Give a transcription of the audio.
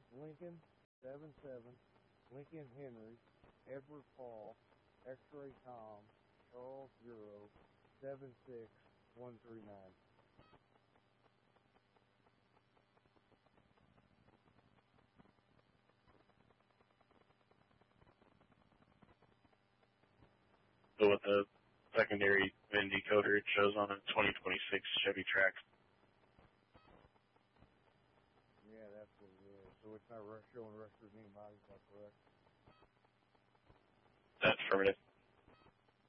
Lincoln 77, Lincoln Henry, Edward Paul, X-Ray Tom, Charles 0, 76139. So with the secondary VIN decoder, it shows on a 2026 Chevy Trax. Yeah, that's what it is. So it's not showing registered anybody, is that correct? That's affirmative.